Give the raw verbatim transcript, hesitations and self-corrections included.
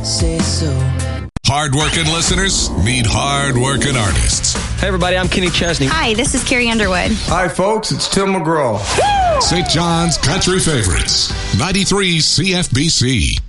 say so. Hard-working listeners meet hard-working artists. Hey, everybody, I'm Kenny Chesney. Hi, this is Carrie Underwood. Hi, folks, it's Tim McGraw. Saint John's Country Favorites, ninety-three C F B C.